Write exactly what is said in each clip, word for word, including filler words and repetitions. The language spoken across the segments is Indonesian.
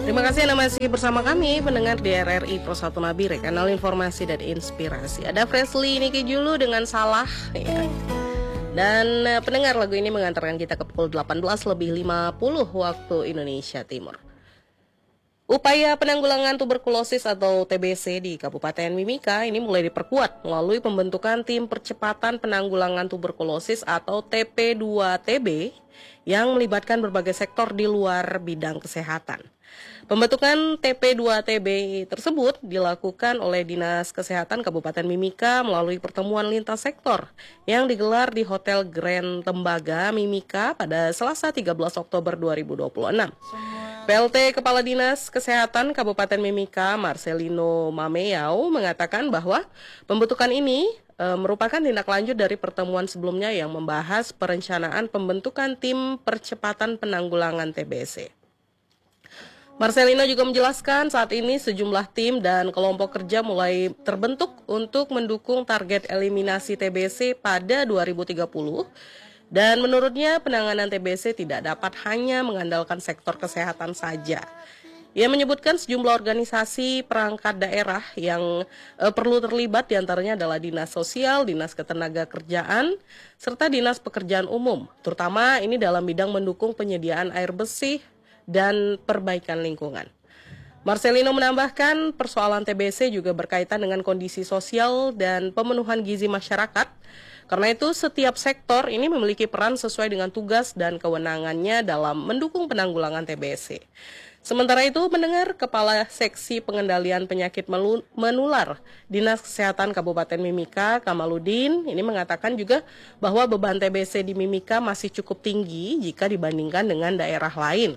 Terima kasih Anda masih bersama kami pendengar di R R I Pro satu Nabire, kanal informasi dan inspirasi. Ada Fresly Niki Julu dengan Salah ya. Dan uh, pendengar, lagu ini mengantarkan kita ke pukul delapan belas lebih lima puluh waktu Indonesia Timur. Upaya penanggulangan tuberkulosis atau T B C di Kabupaten Mimika ini mulai diperkuat melalui pembentukan Tim Percepatan Penanggulangan Tuberkulosis atau T P dua T B yang melibatkan berbagai sektor di luar bidang kesehatan. Pembentukan T P dua T B tersebut dilakukan oleh Dinas Kesehatan Kabupaten Mimika melalui pertemuan lintas sektor yang digelar di Hotel Grand Tembaga Mimika pada Selasa tiga belas Oktober dua ribu dua puluh enam. P L T Kepala Dinas Kesehatan Kabupaten Mimika, Marcelino Mameyao, mengatakan bahwa pembentukan ini e, merupakan tindak lanjut dari pertemuan sebelumnya yang membahas perencanaan pembentukan Tim Percepatan Penanggulangan T B C. Marcelino juga menjelaskan saat ini sejumlah tim dan kelompok kerja mulai terbentuk untuk mendukung target eliminasi T B C pada dua ribu tiga puluh. Dan menurutnya penanganan T B C tidak dapat hanya mengandalkan sektor kesehatan saja. Ia menyebutkan sejumlah organisasi perangkat daerah yang e, perlu terlibat, diantaranya adalah Dinas Sosial, Dinas Ketenagakerjaan, serta Dinas Pekerjaan Umum, terutama ini dalam bidang mendukung penyediaan air bersih dan perbaikan lingkungan. Marcelino menambahkan persoalan T B C juga berkaitan dengan kondisi sosial dan pemenuhan gizi masyarakat. Karena itu setiap sektor ini memiliki peran sesuai dengan tugas dan kewenangannya dalam mendukung penanggulangan T B C. Sementara itu, mendengar Kepala Seksi Pengendalian Penyakit Menular Dinas Kesehatan Kabupaten Mimika, Kamaludin, ini mengatakan juga bahwa beban T B C di Mimika masih cukup tinggi jika dibandingkan dengan daerah lain.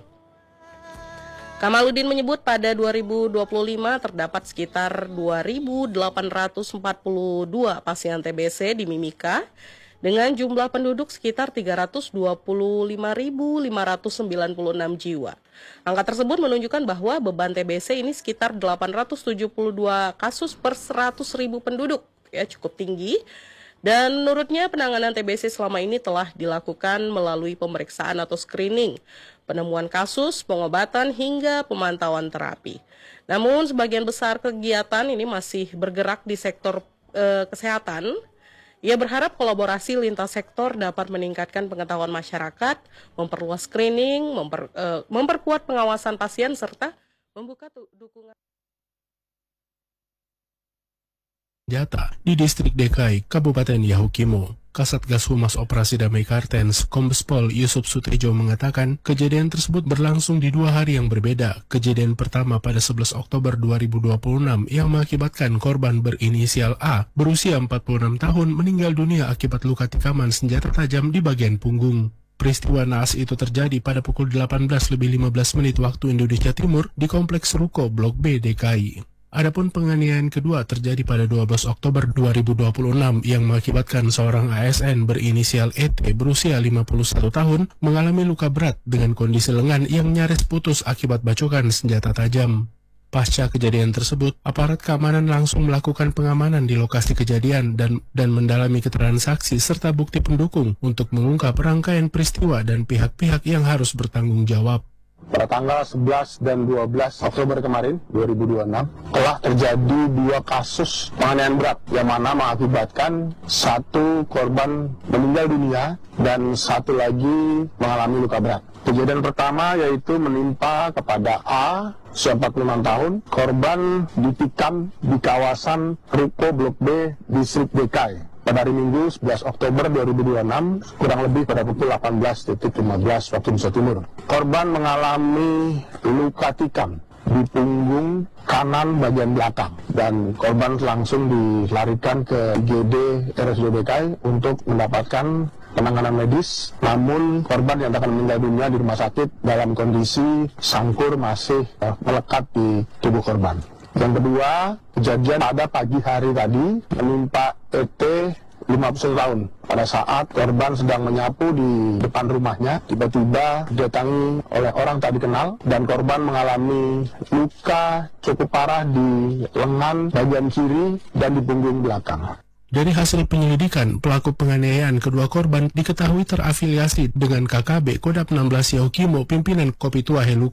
Kamaludin menyebut pada dua ribu dua puluh lima terdapat sekitar dua ribu delapan ratus empat puluh dua pasien T B C di Mimika dengan jumlah penduduk sekitar tiga ratus dua puluh lima ribu lima ratus sembilan puluh enam jiwa. Angka tersebut menunjukkan bahwa beban T B C ini sekitar delapan ratus tujuh puluh dua kasus per seratus ribu penduduk, ya cukup tinggi. Dan menurutnya penanganan T B C selama ini telah dilakukan melalui pemeriksaan atau screening, penemuan kasus, pengobatan, hingga pemantauan terapi. Namun sebagian besar kegiatan ini masih bergerak di sektor e, kesehatan. Ia berharap kolaborasi lintas sektor dapat meningkatkan pengetahuan masyarakat, memperluas screening, memper, e, memperkuat pengawasan pasien, serta membuka dukungan Jata di Distrik D K I Kabupaten Yahukimo. Kasatgas Humas Operasi Damai Kartens, Kombes Pol Yusuf Sutrejo mengatakan kejadian tersebut berlangsung di dua hari yang berbeda. Kejadian pertama pada sebelas Oktober dua ribu dua puluh enam yang mengakibatkan korban berinisial A berusia empat puluh enam tahun meninggal dunia akibat luka tikaman senjata tajam di bagian punggung. Peristiwa naas itu terjadi pada pukul delapan belas lebih lima belas menit waktu Indonesia Timur di Kompleks Ruko Blok B D K I. Adapun penganiayaan kedua terjadi pada dua belas Oktober dua ribu dua puluh enam yang mengakibatkan seorang A S N berinisial E T berusia lima puluh satu tahun mengalami luka berat dengan kondisi lengan yang nyaris putus akibat bacokan senjata tajam. Pasca kejadian tersebut, aparat keamanan langsung melakukan pengamanan di lokasi kejadian dan dan mendalami keterangan saksi serta bukti pendukung untuk mengungkap rangkaian peristiwa dan pihak-pihak yang harus bertanggung jawab. Pada tanggal sebelas dan dua belas Oktober kemarin dua ribu dua puluh enam telah terjadi dua kasus penganiayaan berat yang mana mengakibatkan satu korban meninggal dunia dan satu lagi mengalami luka berat. Kejadian pertama yaitu menimpa kepada A, usia empat puluh enam tahun, korban ditikam di kawasan Ruko Blok B, Distrik D K I. Pada hari Minggu sebelas Oktober dua ribu dua puluh enam, kurang lebih pada pukul delapan belas lima belas waktu Indonesia Timur. Korban mengalami luka tikam di punggung kanan bagian belakang dan korban langsung dilarikan ke I G D R S U D D K I untuk mendapatkan penanganan medis. Namun korban yang akan meninggal dunia di rumah sakit dalam kondisi sangkur masih uh, melekat di tubuh korban. Yang kedua, kejadian pada pagi hari tadi menimpa E T lima puluh satu tahun. Pada saat korban sedang menyapu di depan rumahnya, tiba-tiba didatangi oleh orang tak dikenal dan korban mengalami luka cukup parah di lengan bagian kiri dan di punggung belakang. Dari hasil penyelidikan, pelaku penganiayaan kedua korban diketahui terafiliasi dengan K K B Kodam enam belas Yahukimo pimpinan Kopi Tua Heluka.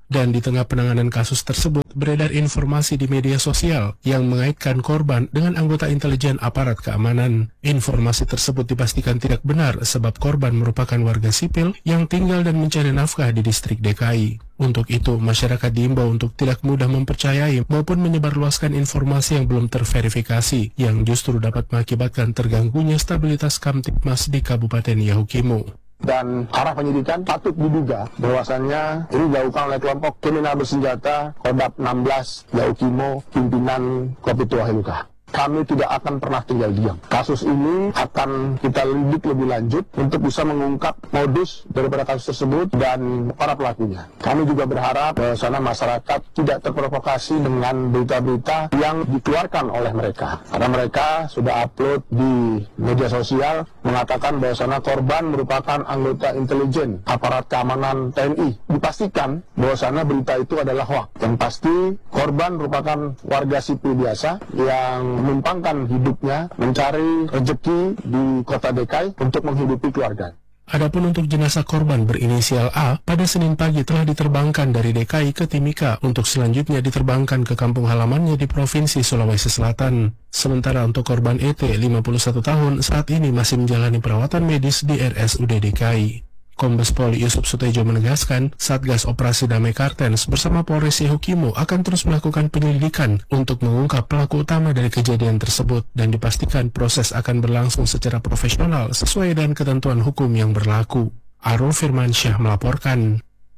Dan di tengah penanganan kasus tersebut, beredar informasi di media sosial yang mengaitkan korban dengan anggota intelijen aparat keamanan. Informasi tersebut dipastikan tidak benar sebab korban merupakan warga sipil yang tinggal dan mencari nafkah di distrik D K I. Untuk itu, masyarakat diimbau untuk tidak mudah mempercayai maupun menyebarluaskan informasi yang belum terverifikasi yang justru dapat mengakibatkan terganggunya stabilitas Kamtibmas di Kabupaten Yahukimo. Dan arah penyidikan patut diduga bahwasannya ini dilakukan oleh kelompok kriminal bersenjata Kodap enam belas Yahukimo pimpinan Kopituah Heluka. Kami tidak akan pernah tinggal diam. Kasus ini akan kita lidik lebih lanjut untuk bisa mengungkap modus daripada kasus tersebut dan para pelakunya. Kami juga berharap bahwa masyarakat tidak terprovokasi dengan berita-berita yang dikeluarkan oleh mereka. Karena mereka sudah upload di media sosial mengatakan bahwa korban merupakan anggota intelijen aparat keamanan T N I. Dipastikan bahwa berita itu adalah hoax. Yang pasti korban merupakan warga sipil biasa yang menumpangkan hidupnya mencari rezeki di kota D K I untuk menghidupi keluarga. Adapun untuk jenazah korban berinisial A, pada Senin pagi telah diterbangkan dari D K I ke Timika untuk selanjutnya diterbangkan ke kampung halamannya di Provinsi Sulawesi Selatan. Sementara untuk korban E T, lima puluh satu tahun, saat ini masih menjalani perawatan medis di R S U D D K I. Kombes Pol Yusuf Sutedjo menegaskan, Satgas Operasi Damai Kartens bersama Polres Yahukimo akan terus melakukan penyelidikan untuk mengungkap pelaku utama dari kejadian tersebut dan dipastikan proses akan berlangsung secara profesional sesuai dengan ketentuan hukum yang berlaku. Arul Firmansyah melaporkan.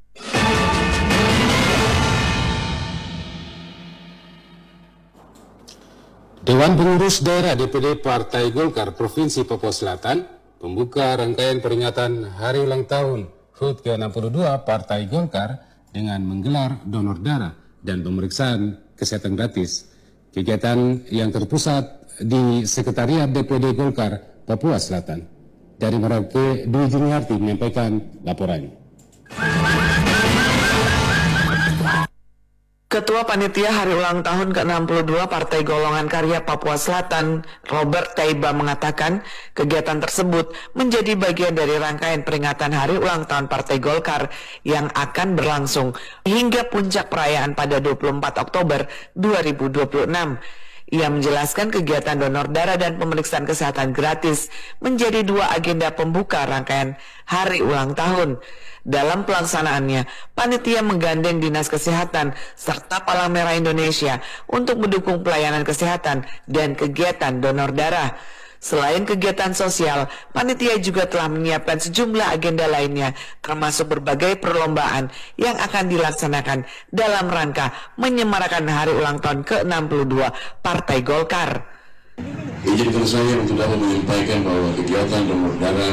Dewan Pengurus Daerah D P D Partai Golkar Provinsi Papua Selatan membuka rangkaian peringatan Hari Ulang Tahun H U T ke enam puluh dua Partai Golkar dengan menggelar donor darah dan pemeriksaan kesehatan gratis. Kegiatan yang terpusat di Sekretariat D P D Golkar Papua Selatan. Dari Merauke, Dwi Juniarti menyampaikan laporannya. Ketua Panitia Hari Ulang Tahun ke enam puluh dua Partai Golongan Karya Papua Selatan, Robert Taiba mengatakan kegiatan tersebut menjadi bagian dari rangkaian peringatan Hari Ulang Tahun Partai Golkar yang akan berlangsung hingga puncak perayaan pada dua puluh empat Oktober dua ribu dua puluh enam. Ia menjelaskan kegiatan donor darah dan pemeriksaan kesehatan gratis menjadi dua agenda pembuka rangkaian Hari Ulang Tahun. Dalam pelaksanaannya, panitia menggandeng Dinas Kesehatan serta Palang Merah Indonesia untuk mendukung pelayanan kesehatan dan kegiatan donor darah. Selain kegiatan sosial, panitia juga telah menyiapkan sejumlah agenda lainnya, termasuk berbagai perlombaan yang akan dilaksanakan dalam rangka menyemarakan Hari Ulang Tahun ke enam puluh dua Partai Golkar. Izinkan saya untuk dapat menyampaikan bahwa kegiatan donor darah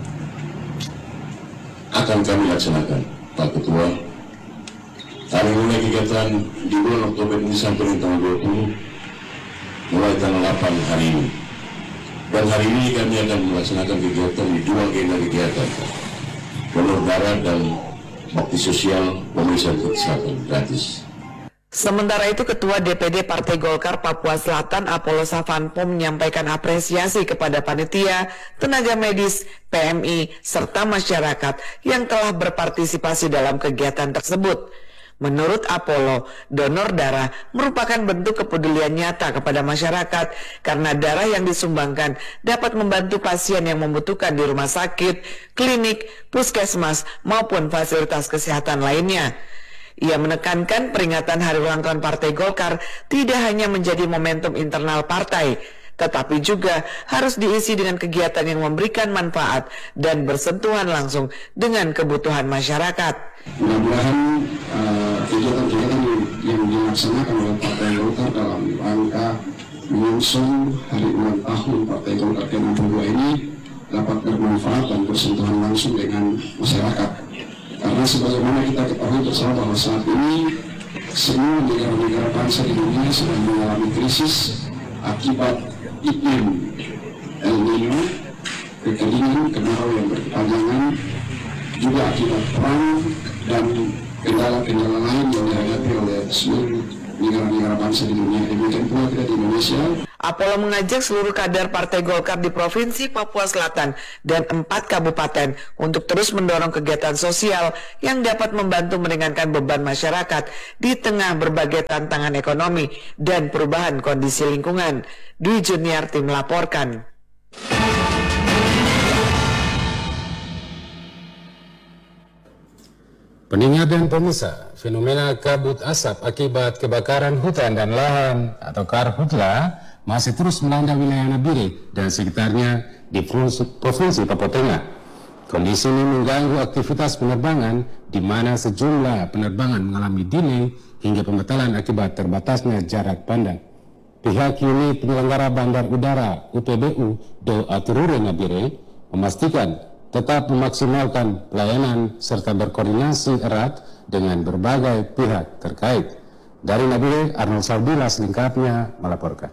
akan kami laksanakan, Pak Ketua. Kami mulai kegiatan di bulan Oktober ini sampai tanggal dua puluh, mulai tanggal delapan hari ini. Dan hari ini kami akan melaksanakan kegiatan di dua agenda kegiatan, donor darah dan bakti sosial pemeriksaan kesehatan gratis. Sementara itu, Ketua D P D Partai Golkar Papua Selatan Apollo Savanpo menyampaikan apresiasi kepada panitia, tenaga medis, P M I, serta masyarakat yang telah berpartisipasi dalam kegiatan tersebut. Menurut Apollo, donor darah merupakan bentuk kepedulian nyata kepada masyarakat karena darah yang disumbangkan dapat membantu pasien yang membutuhkan di rumah sakit, klinik, puskesmas, maupun fasilitas kesehatan lainnya. Ia menekankan peringatan Hari Ulang Tahun Partai Golkar tidak hanya menjadi momentum internal partai, tetapi juga harus diisi dengan kegiatan yang memberikan manfaat dan bersentuhan langsung dengan kebutuhan masyarakat. Mudah-mudahan uh, kegiatan-kegiatan yang dilaksanakan oleh Partai Golkar dalam rangka menyusun Hari Ulang Tahun Partai Golkar ke enam puluh dua ini dapat bermanfaat dan bersentuhan langsung dengan masyarakat. Karena sebagaimana kita ketahui bersama bahwa saat ini semua negara-negara bangsa di dunia sedang mengalami krisis akibat iklim El Nino, kekeringan, kemarau yang berkepanjangan, juga akibat perang dan kendala-kendala lain yang dihadapi oleh seluruh negara-negara bangsa di dunia. Demikian pula kita di Indonesia. Apollo mengajak seluruh kader Partai Golkar di Provinsi Papua Selatan dan empat kabupaten untuk terus mendorong kegiatan sosial yang dapat membantu meringankan beban masyarakat di tengah berbagai tantangan ekonomi dan perubahan kondisi lingkungan. Dwi Juniarti melaporkan. Pendengar dan pemirsa, fenomena kabut asap akibat kebakaran hutan dan lahan atau karhutla masih terus melanda wilayah Nabire dan sekitarnya di Provinsi Papua Tengah. Kondisi ini mengganggu aktivitas penerbangan di mana sejumlah penerbangan mengalami delay hingga pembatalan akibat terbatasnya jarak pandang. Pihak unit penyelenggara bandar udara U P B U Do Aturure Nabire memastikan tetap memaksimalkan pelayanan serta berkoordinasi erat dengan berbagai pihak terkait. Dari Nabire, Arnold Saldila selengkapnya melaporkan.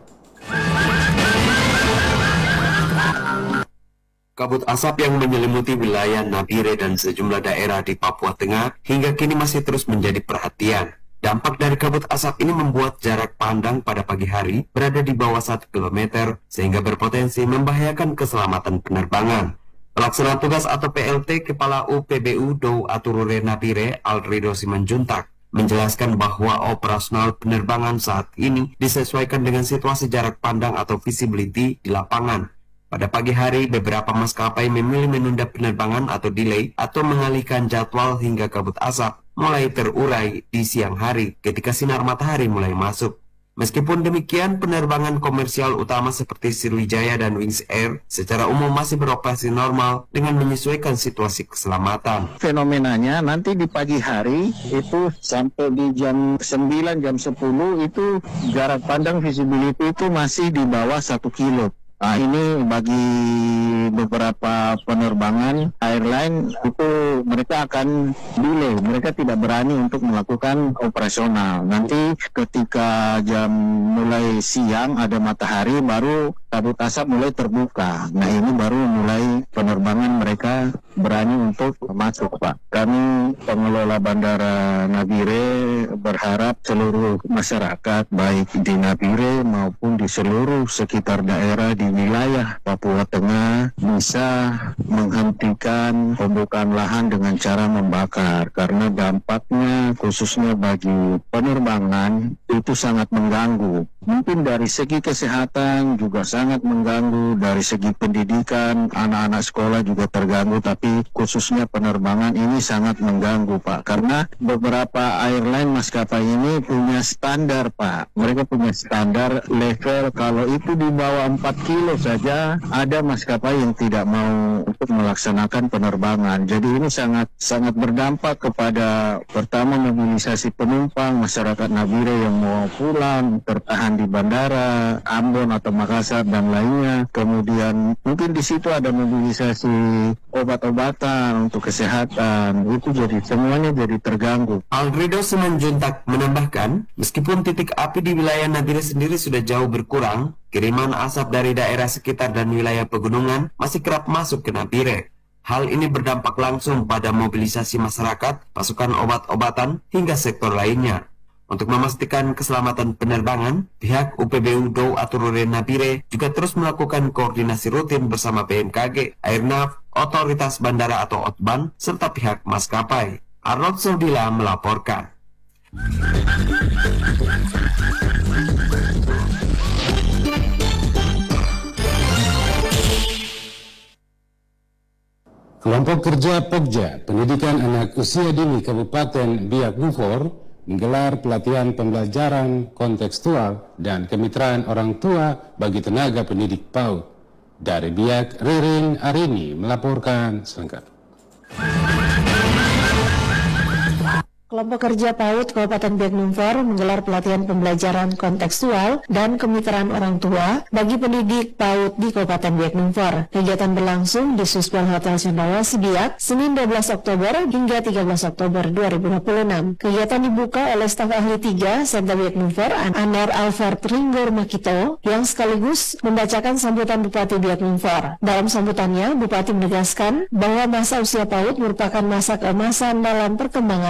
Kabut asap yang menyelimuti wilayah Nabire dan sejumlah daerah di Papua Tengah hingga kini masih terus menjadi perhatian. Dampak dari kabut asap ini membuat jarak pandang pada pagi hari berada di bawah satu kilometer sehingga berpotensi membahayakan keselamatan penerbangan. Pelaksana tugas atau P L T Kepala U P B U Do Aturure Nabire Alrido Simanjuntak menjelaskan bahwa operasional penerbangan saat ini disesuaikan dengan situasi jarak pandang atau visibility di lapangan. Pada pagi hari, beberapa maskapai memilih menunda penerbangan atau delay atau mengalihkan jadwal hingga kabut asap mulai terurai di siang hari ketika sinar matahari mulai masuk. Meskipun demikian, penerbangan komersial utama seperti Sriwijaya dan Wings Air secara umum masih beroperasi normal dengan menyesuaikan situasi keselamatan. Fenomenanya nanti di pagi hari itu sampai di jam sembilan, jam sepuluh itu jarak pandang visibility itu masih di bawah satu kilo. Nah, ini bagi beberapa penerbangan airline itu mereka akan delay, mereka tidak berani untuk melakukan operasional. Nanti ketika jam mulai siang ada matahari baru kabut asap mulai terbuka. Nah, ini baru mulai penerbangan mereka berani untuk masuk, Pak. Kami pengelola Bandara Nabire berharap seluruh masyarakat baik di Nabire maupun di seluruh sekitar daerah di wilayah Papua Tengah bisa menghentikan pembukaan lahan dengan cara membakar karena dampaknya khususnya bagi penerbangan itu sangat mengganggu. Mungkin dari segi kesehatan juga sangat mengganggu, dari segi pendidikan anak-anak sekolah juga terganggu, tapi khususnya penerbangan ini sangat mengganggu, Pak, karena beberapa airline maskapai ini punya standar, Pak. Mereka punya standar level kalau itu di bawah empat kilo saja ada maskapai yang tidak mau untuk melaksanakan penerbangan. Jadi ini sangat sangat berdampak kepada pertama mobilisasi penumpang masyarakat Nabire yang mau pulang tertahan di bandara Ambon atau Makassar dan lainnya. Kemudian mungkin di situ ada mobilisasi obat-obatan untuk kesehatan. Itu jadi semuanya jadi terganggu. Alrido Simanjuntak menambahkan, meskipun titik api di wilayah Nabire sendiri sudah jauh berkurang, kiriman asap dari daerah sekitar dan wilayah pegunungan masih kerap masuk ke Nabire. Hal ini berdampak langsung pada mobilisasi masyarakat, pasukan obat-obatan, hingga sektor lainnya. Untuk memastikan keselamatan penerbangan, pihak U P B U Do Aturure Nabire juga terus melakukan koordinasi rutin bersama B M K G, Airnav, Otoritas Bandara atau Otban, serta pihak maskapai. Arnold Saldila melaporkan. Kelompok kerja Pokja, pendidikan anak usia dini Kabupaten Biak Numfor, menggelar pelatihan pembelajaran kontekstual dan kemitraan orang tua bagi tenaga pendidik PAUD. Dari Biak, Ririn Arini melaporkan selengkapnya. Kelompok kerja PAUD Kabupaten Biak Numfor menggelar pelatihan pembelajaran kontekstual dan kemitraan orang tua bagi pendidik PAUD di Kabupaten Biak Numfor. Kegiatan berlangsung di Suspol Hotel Cendrawasih Biak, Senin dua belas Oktober hingga tiga belas Oktober dua ribu dua puluh enam. Kegiatan dibuka oleh staf ahli tiga Setda Biak Numfor, Anar Alfred Ringgor Makito, yang sekaligus membacakan sambutan Bupati Biak Numfor. Dalam sambutannya, Bupati menegaskan bahwa masa usia PAUD merupakan masa keemasan dalam perkembangan seorang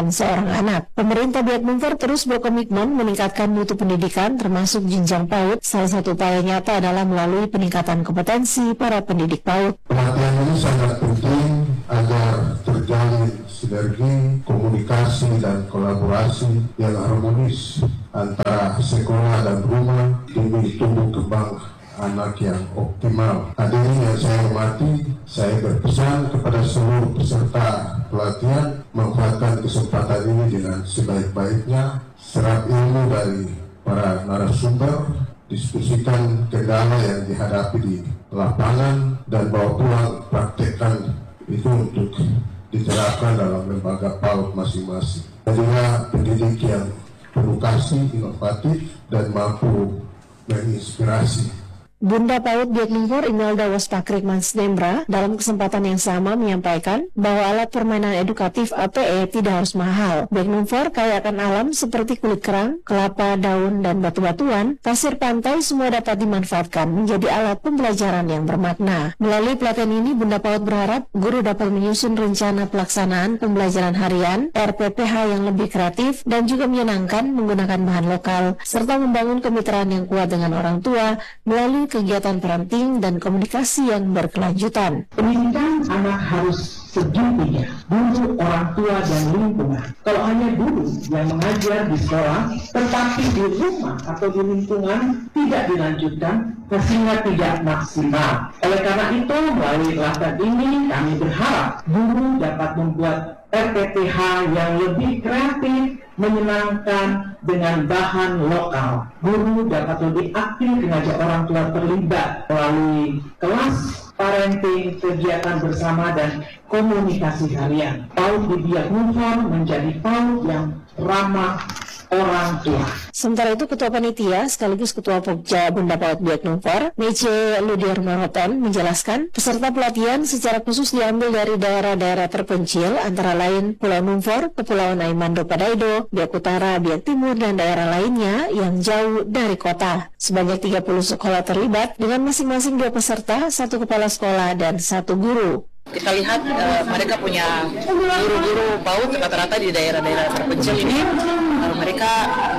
anak. Pemerintah Biaknumfor terus berkomitmen meningkatkan mutu pendidikan termasuk jenjang PAUD. Salah satu upaya nyata adalah melalui peningkatan kompetensi para pendidik PAUD. Pelatihan ini sangat penting agar terjalin sinergi, komunikasi, dan kolaborasi yang harmonis antara sekolah dan rumah demi tumbuh kembang anak yang optimal. Hadirin yang saya hormati, saya berpesan kepada seluruh peserta pelatihan memanfaatkan kesempatan ini dengan sebaik-baiknya, serap ilmu dari para narasumber, diskusikan kendala yang dihadapi di lapangan, dan bawa pulang praktekkan itu untuk diterapkan dalam lembaga PAUD masing-masing. Jadilah pendidik yang edukasi, inovatif, dan mampu menginspirasi. Bunda PAUD Biaknumfor Imelda Waspakrik Mansdembra dalam kesempatan yang sama menyampaikan bahwa alat permainan edukatif A P E tidak harus mahal. Biaknumfor kaya akan alam seperti kulit kerang, kelapa, daun, dan batu-batuan, pasir pantai semua dapat dimanfaatkan menjadi alat pembelajaran yang bermakna. Melalui pelatihan ini, Bunda PAUD berharap guru dapat menyusun rencana pelaksanaan pembelajaran harian, R P P H yang lebih kreatif, dan juga menyenangkan menggunakan bahan lokal, serta membangun kemitraan yang kuat dengan orang tua melalui kegiatan parenting dan komunikasi yang berkelanjutan. Pendidikan anak harus segitiga, guru, orang tua, dan lingkungan. Kalau hanya guru yang mengajar di sekolah, tetapi di rumah atau di lingkungan tidak dilanjutkan, hasilnya tidak maksimal. Oleh karena itu, melalui pelatihan ini kami berharap guru dapat membuat R P P H yang lebih kreatif, menyenangkan dengan bahan lokal. Guru dapat lebih aktif mengajak orang tua terlibat melalui kelas parenting, kegiatan bersama, dan komunikasi harian. PAUD di Biaknumfor menjadi PAUD yang ramah orang tua. Sementara itu, Ketua Panitia sekaligus Ketua Pokja Bunda PAUD Biaknumfor, Mece Ludier Maroten, menjelaskan peserta pelatihan secara khusus diambil dari daerah-daerah terpencil antara lain Pulau Numfor, Kepulauan Aimando Padaido, Biak Utara, Biak Timur, dan daerah lainnya yang jauh dari kota. Sebanyak tiga puluh sekolah terlibat dengan masing-masing dua peserta, satu kepala sekolah, dan satu guru. Kita lihat uh, mereka punya guru-guru PAUD rata-rata di daerah-daerah terpencil ini, uh, mereka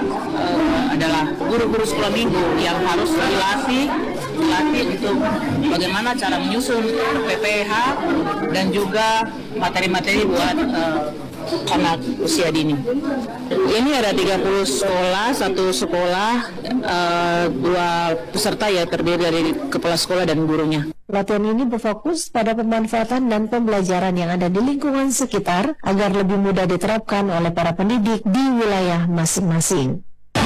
uh, adalah guru-guru sekolah minggu yang harus dilatih, dilatih untuk bagaimana cara menyusun R P P H dan juga materi-materi buat uh, anak usia dini. Ini ada tiga puluh sekolah, satu sekolah, uh, dua peserta ya terdiri dari kepala sekolah dan gurunya. Pelatihan ini berfokus pada pemanfaatan dan pembelajaran yang ada di lingkungan sekitar agar lebih mudah diterapkan oleh para pendidik di wilayah masing-masing.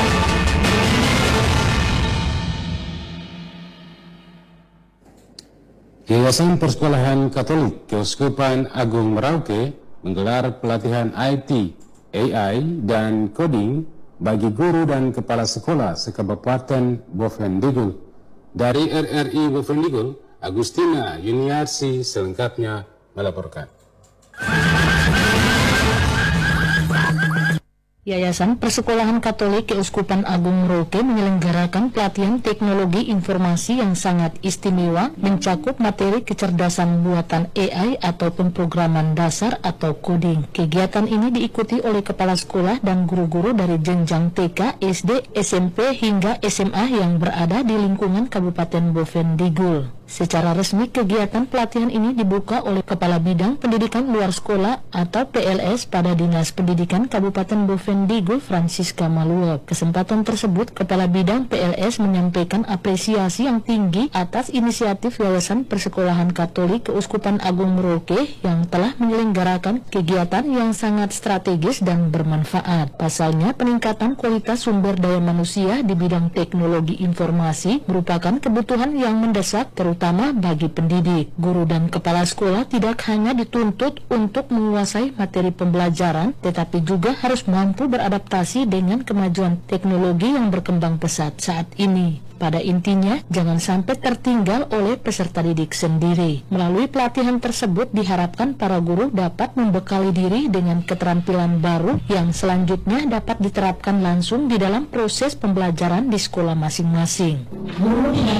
Yayasan Persekolahan Katolik Keuskupan Agung Merauke menggelar pelatihan I T, A I, dan coding bagi guru dan kepala sekolah se-Kabupaten Bovendigul. Dari R R I Bovendigul, Agustina Yuniarsi selengkapnya melaporkan. Yayasan Persekolahan Katolik Keuskupan Agung Merauke menyelenggarakan pelatihan teknologi informasi yang sangat istimewa mencakup materi kecerdasan buatan A I atau pemrograman dasar atau coding. Kegiatan ini diikuti oleh kepala sekolah dan guru-guru dari jenjang T K, S D, S M P hingga S M A yang berada di lingkungan Kabupaten Bovendigul. Secara resmi, kegiatan pelatihan ini dibuka oleh Kepala Bidang Pendidikan Luar Sekolah atau P L S pada Dinas Pendidikan Kabupaten Bovendigul, Francisca Maluel. Kesempatan tersebut, Kepala Bidang P L S menyampaikan apresiasi yang tinggi atas inisiatif Yayasan Persekolahan Katolik Keuskupan Agung Merauke yang telah menyelenggarakan kegiatan yang sangat strategis dan bermanfaat. Pasalnya, peningkatan kualitas sumber daya manusia di bidang teknologi informasi merupakan kebutuhan yang mendesak terutama terutama bagi pendidik. Guru dan kepala sekolah tidak hanya dituntut untuk menguasai materi pembelajaran, tetapi juga harus mampu beradaptasi dengan kemajuan teknologi yang berkembang pesat saat ini. Pada intinya, jangan sampai tertinggal oleh peserta didik sendiri. Melalui pelatihan tersebut diharapkan para guru dapat membekali diri dengan keterampilan baru yang selanjutnya dapat diterapkan langsung di dalam proses pembelajaran di sekolah masing-masing. Guru dengan